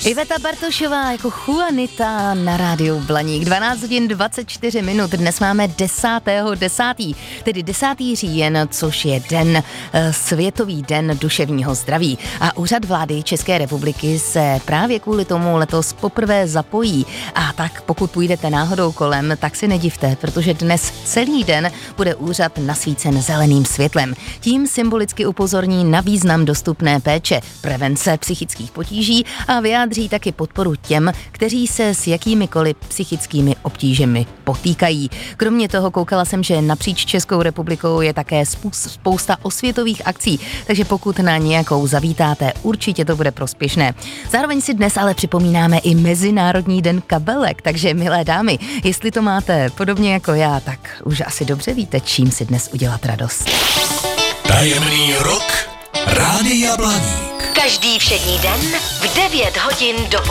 Iveta Bartošová jako Juanita na rádiu Blaník. 12 hodin 24 minut. Dnes máme 10.10., tedy 10. říjen, což je den, Světový den duševního zdraví. A Úřad vlády České republiky se právě kvůli tomu letos poprvé zapojí. A tak pokud půjdete náhodou kolem, tak si nedivte, protože dnes celý den bude úřad nasvícen zeleným světlem. Tím symbolicky upozorní na význam dostupné péče, prevence psychických potíží a vyjádří taky podporu těm, kteří se s jakýmikoliv psychickými obtížemi potýkají. Kromě toho koukala jsem, že napříč Českou republikou je také spousta osvětových akcí, takže pokud na nějakou zavítáte, určitě to bude prospěšné. Zároveň si dnes ale připomínáme i Mezinárodní den kabelek, takže milé dámy, jestli to máte podobně jako já, tak už asi dobře víte, čím si dnes udělat radost. Tajemný rok Rádia Blaník. Každý všední den v 9 hodin do